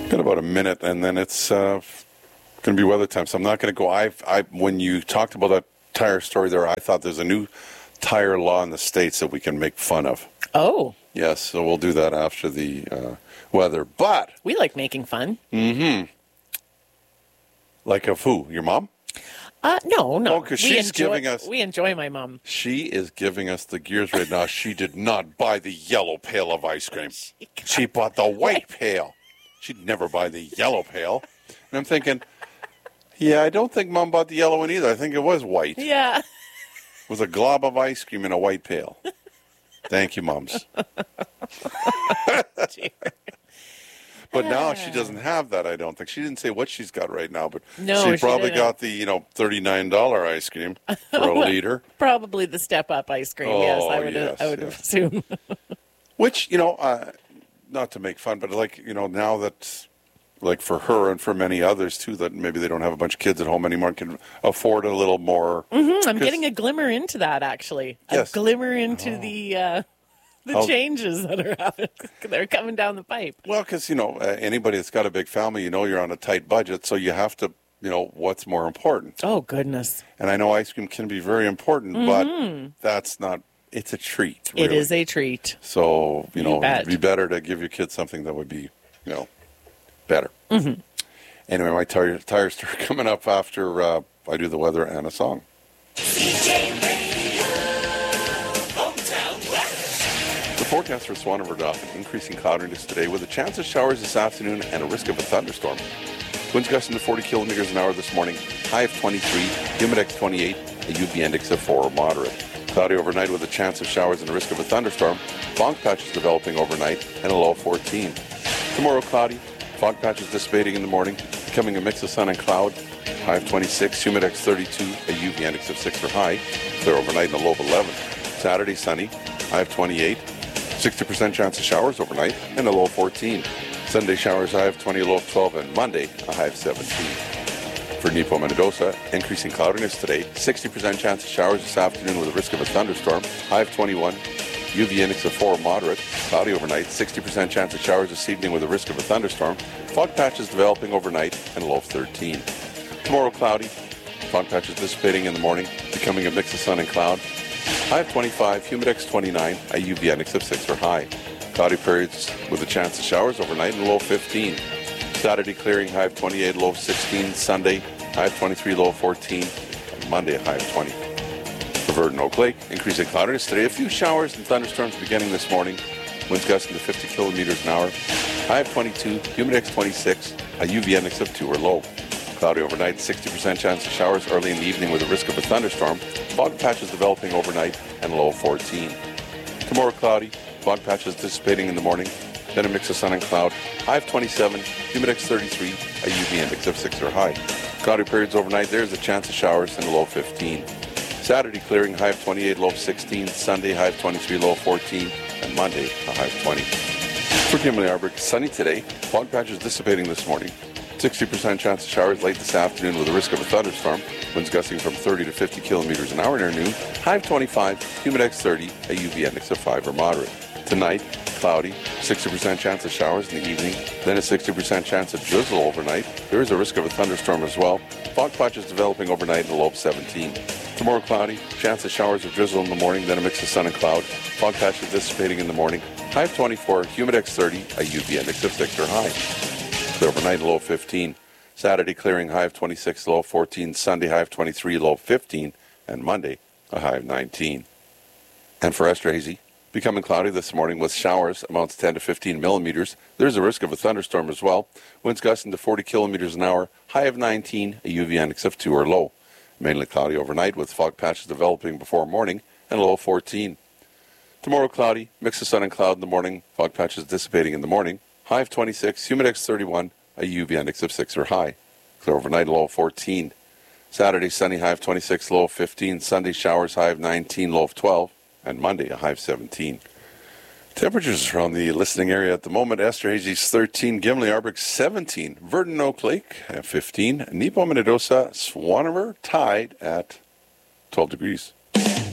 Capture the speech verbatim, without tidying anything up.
Got about a minute, and then it's uh, going to be weather time. So I'm not going to go. I, I, when you talked about that tire story there, I thought there's a new tire law in the States that we can make fun of. Oh. Yes, so we'll do that after the uh, weather. But we like making fun. Mm-hmm. Like of who? Your mom? Uh, no, no. Oh, because she's enjoy, giving us... We enjoy my mom. She is giving us the gears right now. She did not buy the yellow pail of ice cream. She, she bought the white pail. She'd never buy the yellow pail. And I'm thinking, yeah, I don't think Mom bought the yellow one either. I think it was white. Yeah. It was a glob of ice cream in a white pail. Thank you, Moms. But now she doesn't have that, I don't think. She didn't say what she's got right now, but no, she probably she got the, you know, thirty-nine dollars ice cream for a liter. Probably the step-up ice cream, oh, yes, I would, yes, I would yes. assume. Which, you know, uh, not to make fun, but like, you know, now that, like for her and for many others too, that maybe they don't have a bunch of kids at home anymore, can afford a little more. Mm-hmm, I'm getting a glimmer into that, actually. Yes. A glimmer into oh. the... Uh, The I'll, changes that are happening, they're coming down the pipe. Well, because, you know, uh, anybody that's got a big family, you know you're on a tight budget, so you have to, you know, what's more important. Oh, goodness. And I know ice cream can be very important, mm-hmm. but that's not, it's a treat. Really. It is a treat. So, you, you know, bet. it'd be better to give your kids something that would be, you know, better. Mm-hmm. Anyway, my tire, tire story coming up after uh, I do the weather and a song. The forecast for Swan River Dauphin, increasing cloudiness today with a chance of showers this afternoon and a risk of a thunderstorm. Winds gusting to forty kilometers an hour this morning, high of twenty-three, humidex twenty-eight, a U V index of four or moderate. Cloudy overnight with a chance of showers and a risk of a thunderstorm. Fog patches developing overnight and a low of fourteen. Tomorrow cloudy, fog patches dissipating in the morning, becoming a mix of sun and cloud. High of twenty-six, humidex thirty-two, a U V index of six for high. Clear overnight and a low of eleven. Saturday sunny, high of twenty-eight. sixty percent chance of showers overnight and a low of fourteen. Sunday showers high of twenty, a low of twelve, and Monday a high of seventeen. For Nepo Mendoza, increasing cloudiness today, sixty percent chance of showers this afternoon with a risk of a thunderstorm, high of twenty-one, U V index of four moderate, cloudy overnight, sixty percent chance of showers this evening with a risk of a thunderstorm, fog patches developing overnight and a low of thirteen. Tomorrow cloudy, fog patches dissipating in the morning, becoming a mix of sun and cloud. High of twenty-five, humidex twenty-nine, a U V index of six for high. Cloudy periods with a chance of showers overnight and low of fifteen. Saturday clearing, high of twenty-eight, low of sixteen. Sunday, high of twenty-three, low of fourteen. And Monday, a high of twenty. For Verdon Oak Lake, increasing cloudiness today. A few showers and thunderstorms beginning this morning. Winds gusting to fifty kilometers an hour. High of twenty-two, humidex twenty-six, a U V index of two or low. Cloudy overnight, sixty percent chance of showers early in the evening with a risk of a thunderstorm. Fog patches developing overnight and a low of fourteen. Tomorrow cloudy, fog patches dissipating in the morning, then a mix of sun and cloud. High of twenty-seven, humidex thirty-three, a U V index of six or high. Cloudy periods overnight, there's a chance of showers and a low of fifteen. Saturday clearing, high of twenty-eight, low of sixteen. Sunday, high of twenty-three, low of fourteen. And Monday, a high of twenty. For Kimberly Arbor, sunny today, fog patches dissipating this morning. sixty percent chance of showers late this afternoon with a risk of a thunderstorm. Winds gusting from thirty to fifty kilometers an hour near noon. High of twenty-five, humidex thirty, a U V index of five or moderate. Tonight, cloudy, sixty percent chance of showers in the evening, then a sixty percent chance of drizzle overnight. There is a risk of a thunderstorm as well. Fog patches developing overnight and a low of seventeen. Tomorrow cloudy, chance of showers of drizzle in the morning, then a mix of sun and cloud. Fog patches dissipating in the morning. High of twenty-four, humidex thirty, a U V index of six or high. Clear overnight, low of fifteen. Saturday clearing, high of twenty-six, low of fourteen. Sunday, high of twenty-three, low of fifteen. And Monday, a high of nineteen. And for Esterhazy, becoming cloudy this morning with showers, amounts ten to fifteen millimeters. There's a risk of a thunderstorm as well. Winds gusting to forty kilometers an hour, high of nineteen, a U V index of two or low. Mainly cloudy overnight with fog patches developing before morning and a low of fourteen. Tomorrow cloudy, mix of sun and cloud in the morning, fog patches dissipating in the morning. High of twenty-six, humidex thirty-one, a U V index of six or high. Clear overnight, low of fourteen. Saturday, sunny, high of twenty-six, low of fifteen. Sunday, showers, high of nineteen, low of twelve. And Monday, a high of seventeen. Temperatures around the listening area at the moment. Esterhazy's thirteen, Gimli Arbor seventeen, Verdon Oak Lake at fifteen, Nepo Mendoza, Swan River tied at twelve degrees.